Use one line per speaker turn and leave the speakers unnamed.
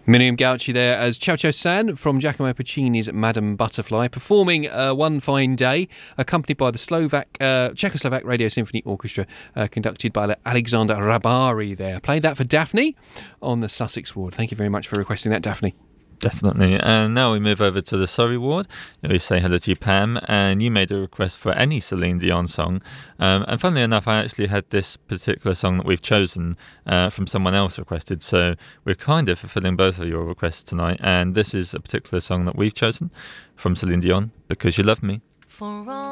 Miriam Gauci there as Ciao Ciao San from Giacomo Puccini's Madame Butterfly, performing One Fine Day, accompanied by the Czechoslovak Radio Symphony Orchestra, conducted by Alexander Rabari there. Played that for Daphne on the Sussex ward. Thank you very much for requesting that, Daphne.
Definitely. And now we move over to the Surrey ward. We say hello to you, Pam, and you made a request for any Celine Dion song. And funnily enough, I actually had this particular song that we've chosen from someone else requested. So we're kind of fulfilling both of your requests tonight. And this is a particular song that we've chosen from Celine Dion, Because You Love Me.